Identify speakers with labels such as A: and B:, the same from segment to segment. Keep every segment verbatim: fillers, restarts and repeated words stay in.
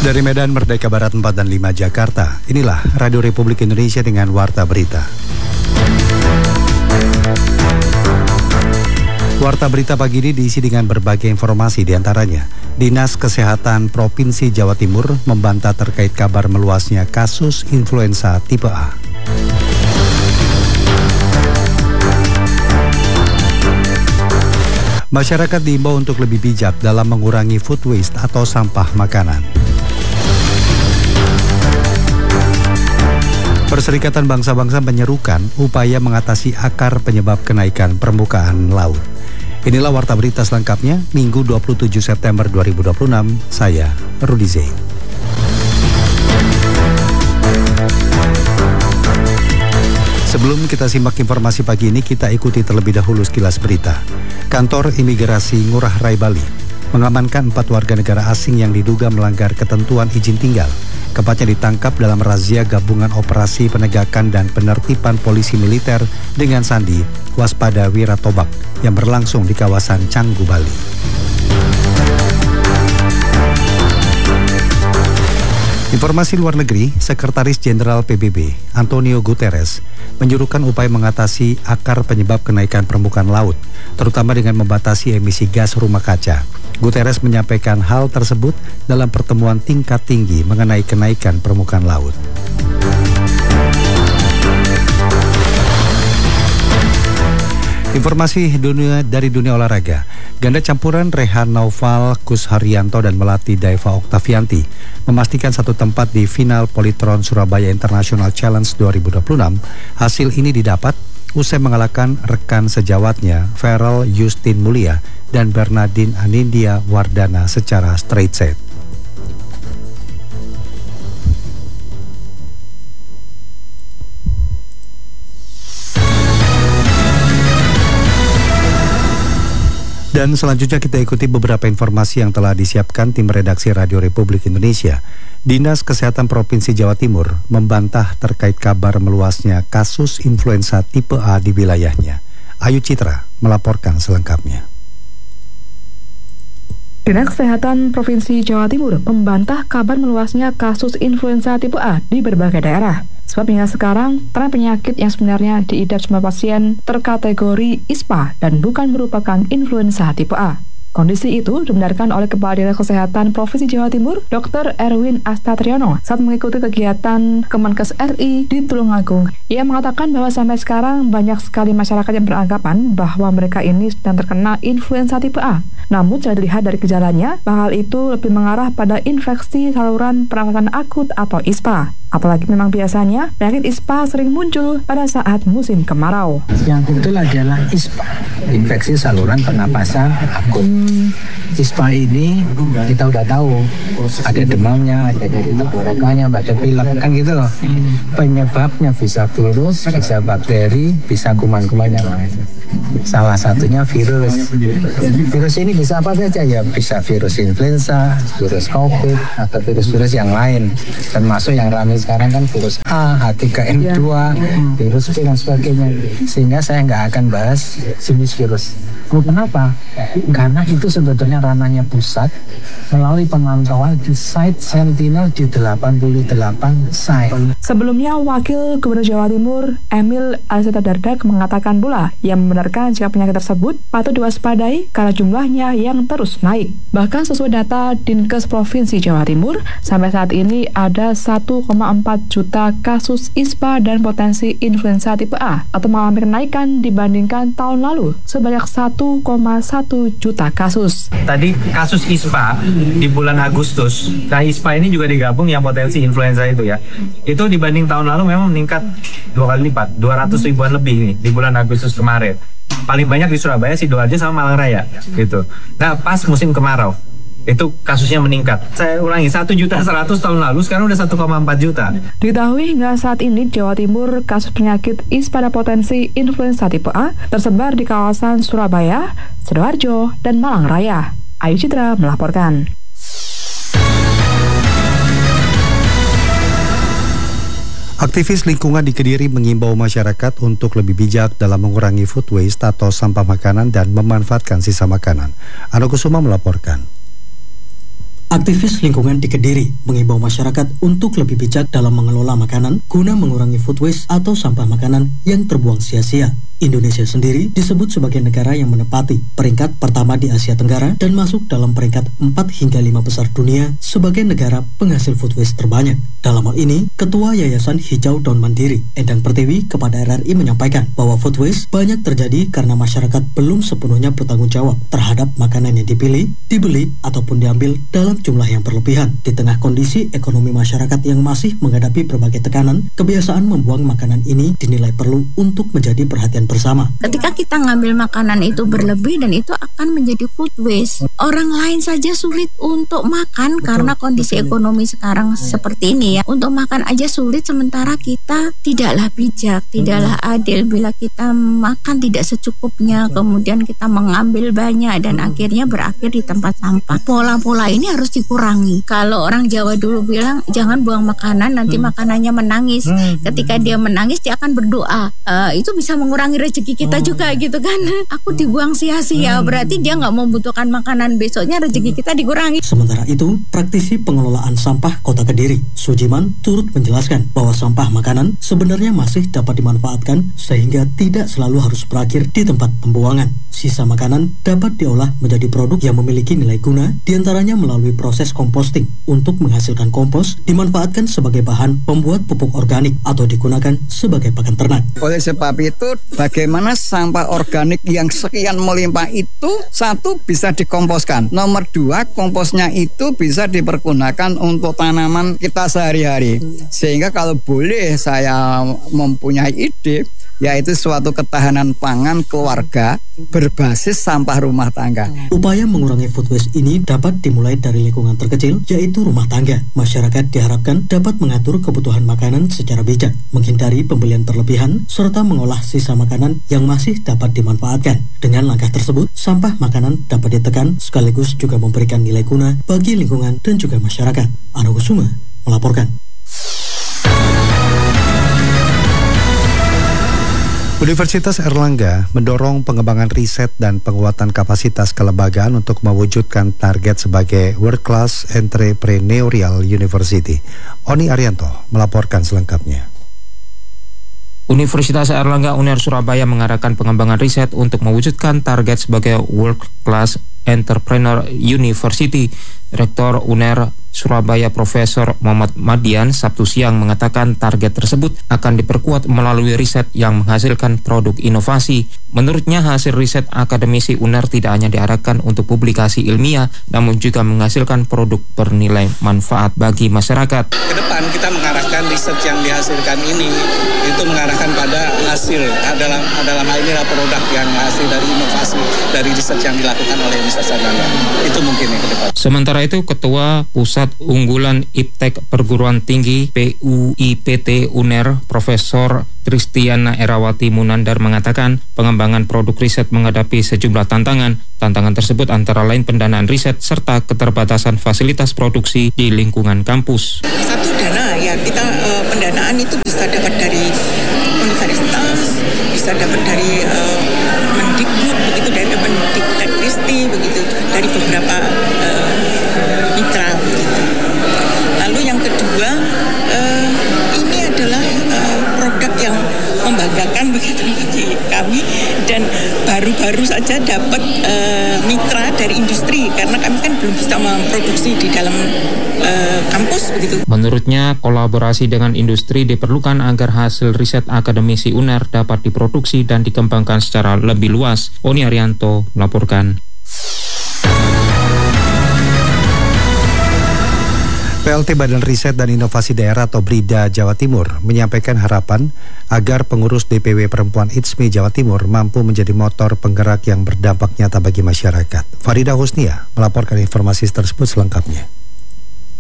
A: Dari Medan Merdeka Barat empat dan lima Jakarta, inilah Radio Republik Indonesia dengan Warta Berita. Warta Berita pagi ini diisi dengan berbagai informasi, diantaranya Dinas Kesehatan Provinsi Jawa Timur membantah terkait kabar meluasnya kasus influenza tipe A. Masyarakat diimbau untuk lebih bijak dalam mengurangi food waste atau sampah makanan. Perserikatan Bangsa-Bangsa menyerukan upaya mengatasi akar penyebab kenaikan permukaan laut. Inilah Warta Berita selengkapnya, Minggu dua puluh tujuh September dua ribu dua puluh enam, saya Rudi Zain. Sebelum kita simak informasi pagi ini, kita ikuti terlebih dahulu sekilas berita. Kantor Imigrasi Ngurah Rai Bali mengamankan empat warga negara asing yang diduga melanggar ketentuan izin tinggal. Keempatnya ditangkap dalam razia gabungan operasi penegakan dan penertiban polisi militer dengan sandi Waspada Wiratobak yang berlangsung di kawasan Canggu, Bali. Informasi luar negeri, Sekretaris Jenderal P B B, Antonio Guterres, menyuruhkan upaya mengatasi akar penyebab kenaikan permukaan laut, terutama dengan membatasi emisi gas rumah kaca. Guterres menyampaikan hal tersebut dalam pertemuan tingkat tinggi mengenai kenaikan permukaan laut. Informasi dunia dari dunia olahraga. Ganda campuran Rehan Naufal Kusharyanto dan Melati Daeva Oktavianti memastikan satu tempat di final Polytron Surabaya International Challenge dua ribu dua puluh enam. Hasil ini didapat usai mengalahkan rekan sejawatnya Farel Justin Mulia dan Bernardine Anindya Wardana secara straight set. Dan selanjutnya kita ikuti beberapa informasi yang telah disiapkan tim redaksi Radio Republik Indonesia. Dinas Kesehatan Provinsi Jawa Timur membantah terkait kabar meluasnya kasus influenza tipe A di wilayahnya. Ayu Citra melaporkan selengkapnya.
B: Dinas Kesehatan Provinsi Jawa Timur membantah kabar meluasnya kasus influenza tipe A di berbagai daerah. Sebab hingga sekarang, tren penyakit yang sebenarnya diidap semua pasien terkategori I S P A dan bukan merupakan influenza tipe A. Kondisi itu dibenarkan oleh Kepala Dinas Kesehatan Provinsi Jawa Timur, Dokter Erwin Astatriono, saat mengikuti kegiatan Kemenkes R I di Tulungagung. Ia mengatakan bahwa sampai sekarang banyak sekali masyarakat yang beranggapan bahwa mereka ini sedang terkena influenza tipe A. Namun, jika dilihat dari gejalanya, bahwa hal itu lebih mengarah pada infeksi saluran pernafasan akut atau I S P A. Apalagi memang biasanya penyakit I S P A sering muncul pada saat musim kemarau.
C: Yang betul adalah I S P A, infeksi saluran pernapasan akut. I S P A ini kita udah tahu ada demamnya, ada nyeri tenggorokannya, ada pilek, kan gitu loh. Penyebabnya bisa virus, bisa bakteri, bisa kuman-kuman yang lain. Salah satunya virus. Virus ini bisa apa saja ya, bisa virus influenza, virus COVID, atau virus-virus yang lain. Termasuk yang ramai sekarang kan virus A, H tiga N dua, virus B dan sebagainya. Sehingga saya nggak akan bahas jenis virus. Kenapa? Karena itu sebetulnya ranahnya pusat melalui pemantauan di site Sentinel di delapan puluh delapan site.
B: Sebelumnya, Wakil Gubernur Jawa Timur Emil Aliseta Dardak mengatakan pula yang membenarkan jika penyakit tersebut patut diwaspadai karena jumlahnya yang terus naik. Bahkan sesuai data Dinkes Provinsi Jawa Timur, sampai saat ini ada satu koma empat juta kasus I S P A dan potensi influenza tipe A atau mengalami kenaikan dibandingkan tahun lalu sebanyak satu koma satu juta kasus.
D: Tadi kasus I S P A di bulan Agustus. Nah, I S P A ini juga digabung yang potensi influenza itu ya. Itu dibanding tahun lalu memang meningkat dua kali lipat, dua ratus ribuan lebih nih di bulan Agustus kemarin. Paling banyak di Surabaya, Sidoarjo sama Malang Raya gitu. Nah, pas musim kemarau itu kasusnya meningkat. Saya ulangi, satu juta seratus tahun lalu, sekarang udah satu koma empat juta.
B: Diketahui hingga saat ini Jawa Timur kasus penyakit I S P A pada potensi influenza tipe A tersebar di kawasan Surabaya, Sidoarjo, dan Malang Raya. Ayu Citra melaporkan.
A: Aktivis lingkungan di Kediri mengimbau masyarakat untuk lebih bijak dalam mengurangi food waste atau sampah makanan dan memanfaatkan sisa makanan. Ano Kusuma melaporkan.
E: Aktivis lingkungan di Kediri mengimbau masyarakat untuk lebih bijak dalam mengelola makanan guna mengurangi food waste atau sampah makanan yang terbuang sia-sia. Indonesia sendiri disebut sebagai negara yang menempati peringkat pertama di Asia Tenggara dan masuk dalam peringkat empat hingga lima besar dunia sebagai negara penghasil food waste terbanyak. Dalam hal ini, Ketua Yayasan Hijau Daun Mandiri, Endang Pertiwi, kepada R R I menyampaikan bahwa food waste banyak terjadi karena masyarakat belum sepenuhnya bertanggung jawab terhadap makanan yang dipilih, dibeli, ataupun diambil dalam jumlah yang berlebihan. Di tengah kondisi ekonomi masyarakat yang masih menghadapi berbagai tekanan, kebiasaan membuang makanan ini dinilai perlu untuk menjadi perhatian bersama.
F: Ketika kita ngambil makanan itu berlebih dan itu akan menjadi food waste. Orang lain saja sulit untuk makan betul, karena kondisi betul. ekonomi sekarang seperti ini ya. Untuk makan aja sulit sementara kita tidaklah bijak, tidaklah adil bila kita makan tidak secukupnya, kemudian kita mengambil banyak dan akhirnya berakhir di tempat sampah. Pola-pola ini harus dikurangi. Kalau orang Jawa dulu bilang jangan buang makanan nanti hmm. makanannya menangis. Hmm. Ketika dia menangis dia akan berdoa. Uh, itu bisa mengurangi rezeki kita oh. juga gitu kan. Aku dibuang sia-sia, hmm. berarti dia nggak membutuhkan makanan, besoknya rezeki kita dikurangi.
E: Sementara itu, praktisi pengelolaan sampah Kota Kediri, Sujiman, turut menjelaskan bahwa sampah makanan sebenarnya masih dapat dimanfaatkan sehingga tidak selalu harus berakhir di tempat pembuangan. Sisa makanan dapat diolah menjadi produk yang memiliki nilai guna, diantaranya melalui proses composting untuk menghasilkan kompos, dimanfaatkan sebagai bahan pembuat pupuk organik atau digunakan sebagai pakan ternak.
G: Oleh sebab itu, bagaimana sampah organik yang sekian melimpah itu, satu bisa dikomposkan, nomor dua komposnya itu bisa dipergunakan untuk tanaman kita sehari-hari. Sehingga kalau boleh saya mempunyai ide, yaitu suatu ketahanan pangan keluarga berbasis sampah rumah tangga.
E: Upaya mengurangi food waste ini dapat dimulai dari lingkungan terkecil, yaitu rumah tangga. Masyarakat diharapkan dapat mengatur kebutuhan makanan secara bijak, menghindari pembelian berlebihan, serta mengolah sisa makanan yang masih dapat dimanfaatkan. Dengan langkah tersebut, sampah makanan dapat ditekan sekaligus juga memberikan nilai guna bagi lingkungan dan juga masyarakat. Ana Kusuma melaporkan.
A: Universitas Airlangga mendorong pengembangan riset dan penguatan kapasitas kelembagaan untuk mewujudkan target sebagai World Class Entrepreneurial University. Oni Arianto melaporkan selengkapnya.
H: Universitas Airlangga U N E R Surabaya mengarahkan pengembangan riset untuk mewujudkan target sebagai World Class Entrepreneur University. Rektor U N E R Surabaya Profesor Muhammad Madian Sabtu siang mengatakan target tersebut akan diperkuat melalui riset yang menghasilkan produk inovasi. Menurutnya hasil riset akademisi U N E R tidak hanya diarahkan untuk publikasi ilmiah, namun juga menghasilkan produk bernilai manfaat bagi masyarakat.
I: Kedepan kita mengarahkan riset yang dihasilkan ini itu mengarahkan pada hasil dalam dalam hal ini adalah produk yang hasil dari inovasi dari riset yang dilakukan oleh Universitas Airlangga. Itu mungkin yang kedepan.
H: Sementara itu Ketua Pusat Unggulan Iptek Perguruan Tinggi P U I P T U N E R Profesor Tristiana Erawati Munandar mengatakan pengembangan produk riset menghadapi sejumlah tantangan. Tantangan tersebut antara lain pendanaan riset serta keterbatasan fasilitas produksi di lingkungan kampus.
J: Satu dana ya kita uh, pendanaan itu bisa dapat dari universitas, bisa dapat dari uh, Mendikbud, begitu dari Mendiktekristi, begitu dari beberapa uh, mitra. Begitu. Lalu yang kedua uh, ini adalah uh, produk yang membanggakan begitu bagi kami dan baru-baru saja dapat uh, mitra dari industri karena kami kan belum bisa memproduksi di dalam uh, kampus begitu.
H: Menurutnya kolaborasi dengan industri diperlukan agar hasil riset akademisi U N E R dapat diproduksi dan dikembangkan secara lebih luas. Oni Arianto melaporkan.
A: P L T Badan Riset dan Inovasi Daerah atau BRIDA Jawa Timur menyampaikan harapan agar pengurus D P W Perempuan I T S M I Jawa Timur mampu menjadi motor penggerak yang berdampak nyata bagi masyarakat. Farida Husnia melaporkan informasi tersebut selengkapnya.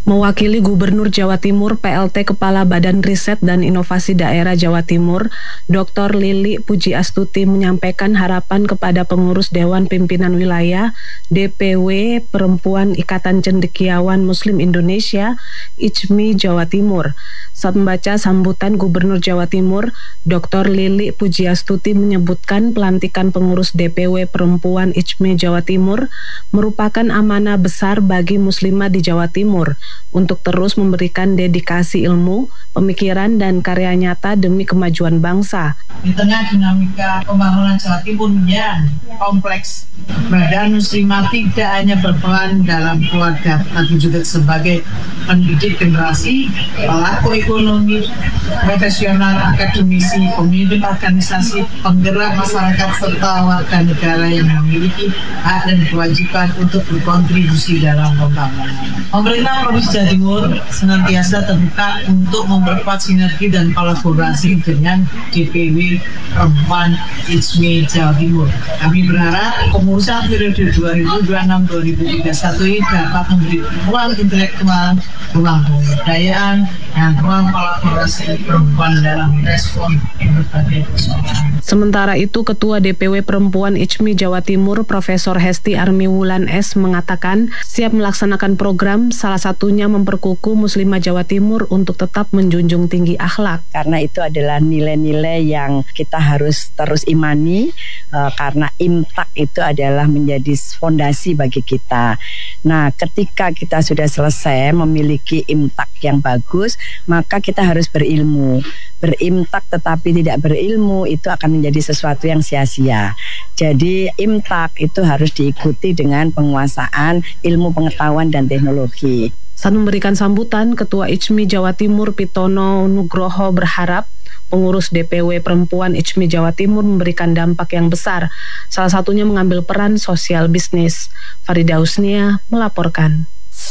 K: Mewakili Gubernur Jawa Timur, P L T Kepala Badan Riset dan Inovasi Daerah Jawa Timur, Doktor Lili Pujiastuti menyampaikan harapan kepada pengurus Dewan Pimpinan Wilayah D P W Perempuan Ikatan Cendekiawan Muslim Indonesia I C M I Jawa Timur. Saat membaca sambutan Gubernur Jawa Timur, Doktor Lili Pujiastuti menyebutkan pelantikan pengurus D P W Perempuan I C M I Jawa Timur merupakan amanah besar bagi muslimah di Jawa Timur untuk terus memberikan dedikasi ilmu, pemikiran, dan karya nyata demi kemajuan bangsa.
L: Di tengah dinamika pembangunan Jawa Timur yang kompleks, Badan Muslimah tidak hanya berperan dalam keluarga, tapi juga sebagai pendidik generasi, pelaku ekonomi, profesional, akademisi, pemimpin organisasi, penggerak masyarakat, serta warga negara yang memiliki hak dan kewajiban untuk berkontribusi dalam pembangunan. Pemerintah Provinsi Jawa Timur senantiasa terbuka untuk memperkuat sinergi dan kolaborasi dengan D P W Perempuan I C M I Jawa Timur. Kami berharap kepengurusan periode dua ribu dua puluh enam sampai dua ribu tiga puluh satu ini dapat memberi ruang intelektual, ruang pemberdayaan, dan ruang kolaborasi perempuan dalam respon berbagai persoalan.
K: Sementara itu, Ketua D P W Perempuan I C M I Jawa Timur, Profesor Hesti Armiwulan S. mengatakan siap melaksanakan program, salah satunya memperkukuh Muslimah Jawa Timur untuk tetap menjunjung tinggi akhlak.
M: Karena itu adalah nilai-nilai yang kita harus terus imani, uh, karena imtak itu adalah menjadi fondasi bagi kita. Nah, ketika kita sudah selesai memiliki imtak yang bagus, maka kita harus berilmu. Berimtak tetapi tidak berilmu itu akan menjadi sesuatu yang sia-sia. Jadi imtak itu harus diikuti dengan penguasaan ilmu pengetahuan dan teknologi.
K: Saat memberikan sambutan, Ketua I C M I Jawa Timur Pitono Nugroho berharap pengurus D P W Perempuan I C M I Jawa Timur memberikan dampak yang besar, salah satunya mengambil peran sosial bisnis. Farida Husnia melaporkan.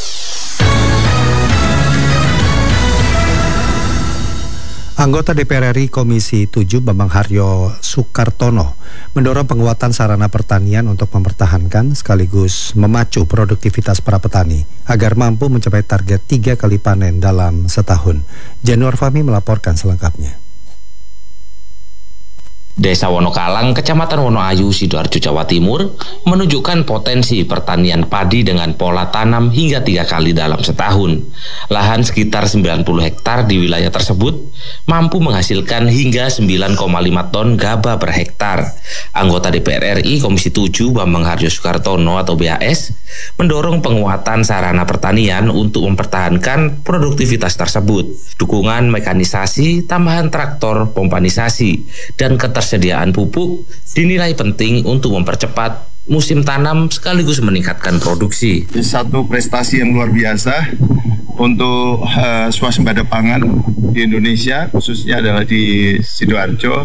A: Anggota D P R R I Komisi tujuh Bambang Haryo Sukartono mendorong penguatan sarana pertanian untuk mempertahankan sekaligus memacu produktivitas para petani agar mampu mencapai target tiga kali panen dalam setahun. Januar Fahmi melaporkan selengkapnya.
N: Desa Wonokalang, Kecamatan Wonoayu, Sidoarjo, Jawa Timur menunjukkan potensi pertanian padi dengan pola tanam hingga tiga kali dalam setahun. Lahan sekitar sembilan puluh hektar di wilayah tersebut mampu menghasilkan hingga sembilan koma lima ton gabah per hektar. Anggota D P R R I Komisi tujuh Bambang Haryo Sukartono atau B A S mendorong penguatan sarana pertanian untuk mempertahankan produktivitas tersebut. Dukungan mekanisasi, tambahan traktor, pompanisasi, dan ketersediaan pupuk dinilai penting untuk mempercepat musim tanam sekaligus meningkatkan produksi.
O: Satu prestasi yang luar biasa untuk uh, swasembada pangan di Indonesia, khususnya adalah di Sidoarjo.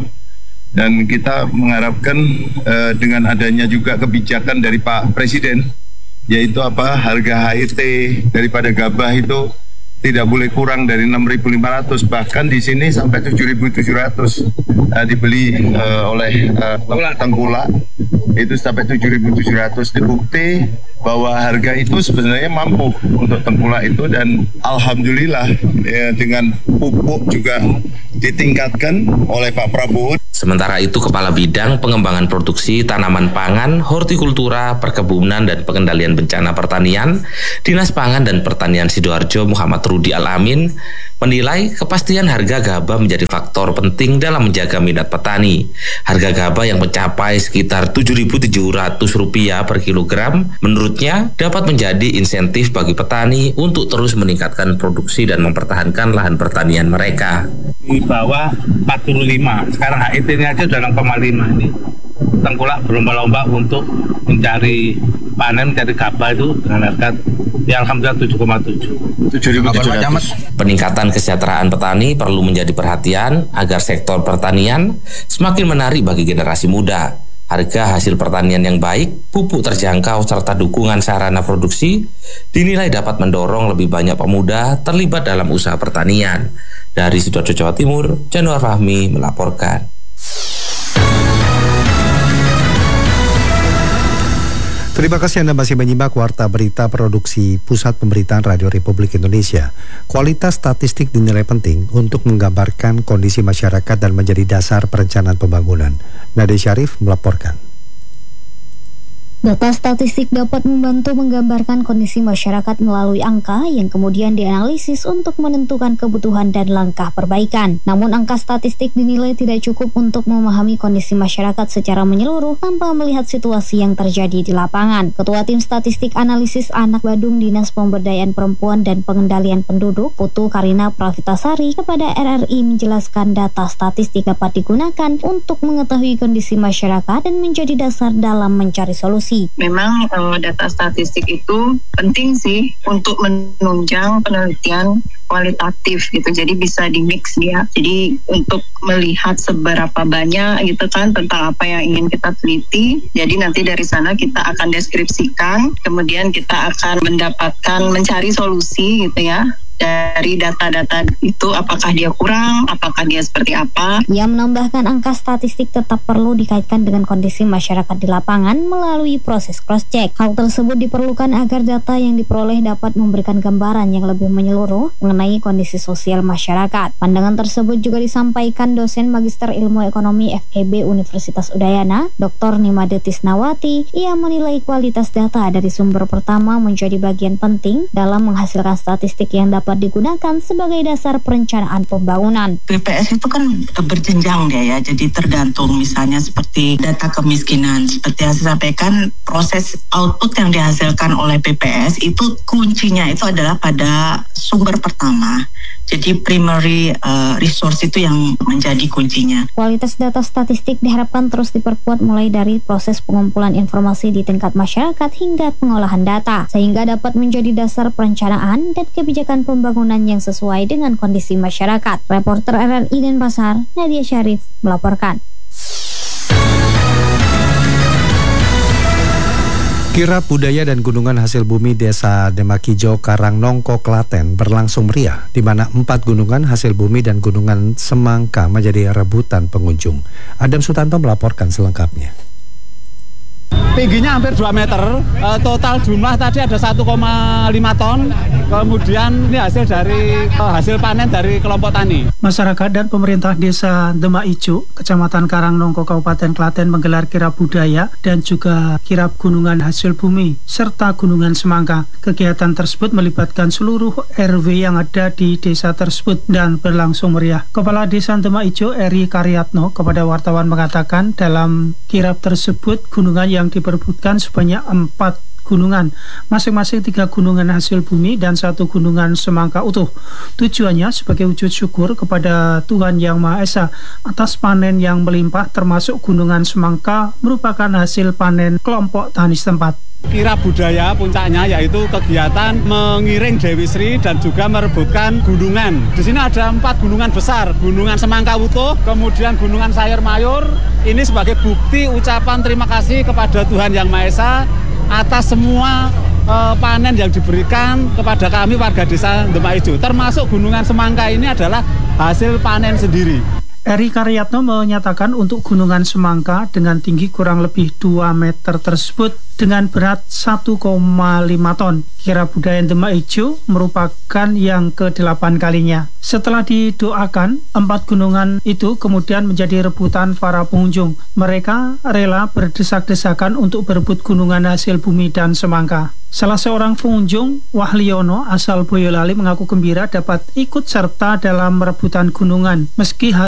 O: Dan kita mengharapkan uh, dengan adanya juga kebijakan dari Pak Presiden, yaitu apa, harga H I T daripada gabah itu tidak boleh kurang dari enam ribu lima ratus, bahkan di sini sampai tujuh ribu tujuh ratus uh, dibeli uh, oleh uh, tengkulak itu sampai tujuh ribu tujuh ratus. Dibukti bahwa harga itu sebenarnya mampu untuk tengkulak itu, dan alhamdulillah ya, dengan pupuk juga ditingkatkan oleh Pak Prabowo.
N: Sementara itu, Kepala Bidang Pengembangan Produksi Tanaman Pangan, Hortikultura, Perkebunan, dan Pengendalian Bencana Pertanian, Dinas Pangan dan Pertanian Sidoarjo Muhammad Rudi Alamin menilai kepastian harga gabah menjadi faktor penting dalam menjaga minat petani. Harga gabah yang mencapai sekitar tujuh ribu tujuh ratus rupiah per kilogram menurutnya dapat menjadi insentif bagi petani untuk terus meningkatkan produksi dan mempertahankan lahan pertanian mereka.
P: Di bawah empat puluh lima, sekarang H I T-nya aja udah enam koma lima nih. Tengkulak berlomba-lomba untuk mencari panen, mencari gabah itu dengan harga ya alhamdulillah tujuh koma tujuh. tujuh ribu tujuh ratus.
N: Peningkatan kesejahteraan petani perlu menjadi perhatian agar sektor pertanian semakin menarik bagi generasi muda. Harga hasil pertanian yang baik, pupuk terjangkau, serta dukungan sarana produksi dinilai dapat mendorong lebih banyak pemuda terlibat dalam usaha pertanian. Dari Sidoarjo, Jawa Timur, Januar Fahmi melaporkan.
A: Terima kasih Anda masih menyimak Warta Berita Produksi Pusat Pemberitaan Radio Republik Indonesia. Kualitas statistik dinilai penting untuk menggambarkan kondisi masyarakat dan menjadi dasar perencanaan pembangunan. Nadia Syarif melaporkan.
Q: Data statistik dapat membantu menggambarkan kondisi masyarakat melalui angka yang kemudian dianalisis untuk menentukan kebutuhan dan langkah perbaikan. Namun angka statistik dinilai tidak cukup untuk memahami kondisi masyarakat secara menyeluruh tanpa melihat situasi yang terjadi di lapangan. Ketua Tim Statistik Analisis Anak Badung Dinas Pemberdayaan Perempuan dan Pengendalian Penduduk, Putu Karina Pravitasari, kepada R R I menjelaskan data statistik dapat digunakan untuk mengetahui kondisi masyarakat dan menjadi dasar dalam mencari solusi.
R: Memang uh, data statistik itu penting sih untuk menunjang penelitian kualitatif gitu, jadi bisa di mix dia. Jadi untuk melihat seberapa banyak gitu kan tentang apa yang ingin kita teliti, jadi nanti dari sana kita akan deskripsikan, kemudian kita akan mendapatkan mencari solusi gitu ya dari data-data itu, apakah dia kurang, apakah dia seperti apa.
Q: Ia menambahkan angka statistik tetap perlu dikaitkan dengan kondisi masyarakat di lapangan melalui proses cross-check. Hal tersebut diperlukan agar data yang diperoleh dapat memberikan gambaran yang lebih menyeluruh mengenai kondisi sosial masyarakat. Pandangan tersebut juga disampaikan dosen Magister Ilmu Ekonomi F E B Universitas Udayana, Doktor Nimade Tisnawati. Ia menilai kualitas data dari sumber pertama menjadi bagian penting dalam menghasilkan statistik yang dapat dapat digunakan sebagai dasar perencanaan pembangunan.
S: B P S itu kan berjenjang dia ya, jadi tergantung misalnya seperti data kemiskinan. Seperti yang saya sampaikan, proses output yang dihasilkan oleh B P S itu kuncinya itu adalah pada sumber pertama. Jadi primary uh, resource itu yang menjadi kuncinya.
Q: Kualitas data statistik diharapkan terus diperkuat mulai dari proses pengumpulan informasi di tingkat masyarakat hingga pengolahan data, sehingga dapat menjadi dasar perencanaan dan kebijakan pembangunan yang sesuai dengan kondisi masyarakat. Reporter R R I Denpasar, Nadia Syarif melaporkan.
A: Kirab budaya dan gunungan hasil bumi Desa Demakijo, Karangnongko, Klaten berlangsung meriah, di mana empat gunungan hasil bumi dan gunungan Semangka menjadi rebutan pengunjung. Adam Sutanto melaporkan selengkapnya.
T: Tingginya hampir dua meter, e, total jumlah tadi ada satu koma lima ton, kemudian ini hasil dari e, hasil panen dari kelompok tani.
U: Masyarakat dan pemerintah Desa Demak Ijo, Kecamatan Karangnongko, Kabupaten Klaten menggelar kirab budaya dan juga kirab gunungan hasil bumi serta gunungan Semangka. Kegiatan tersebut melibatkan seluruh R W yang ada di desa tersebut dan berlangsung meriah. Kepala Desa Demak Ijo, Eri Karyatno, kepada wartawan mengatakan dalam kirab tersebut gunungan yang diperebutkan sebanyak empat gunungan, masing-masing tiga gunungan hasil bumi dan satu gunungan semangka utuh. Tujuannya sebagai wujud syukur kepada Tuhan Yang Maha Esa atas panen yang melimpah, termasuk gunungan semangka merupakan hasil panen kelompok tani setempat.
T: Kirab budaya puncaknya yaitu kegiatan mengiring Dewi Sri dan juga merebutkan gunungan. Di sini ada empat gunungan besar, gunungan Semangka utuh, kemudian gunungan Sayur Mayur. Ini sebagai bukti ucapan terima kasih kepada Tuhan Yang Maha Esa atas semua uh, panen yang diberikan kepada kami warga Desa Demak Ijo. Termasuk gunungan Semangka ini adalah hasil panen sendiri.
U: Eri Karyatno menyatakan untuk gunungan Semangka dengan tinggi kurang lebih dua meter tersebut dengan berat satu koma lima ton. Kirab budaya Demak Ijo merupakan yang kedelapan kalinya. Setelah didoakan, empat gunungan itu kemudian menjadi rebutan para pengunjung. Mereka rela berdesak-desakan untuk berebut gunungan hasil bumi dan semangka. Salah seorang pengunjung, Wahliono asal Boyolali, mengaku gembira dapat ikut serta dalam rebutan gunungan meski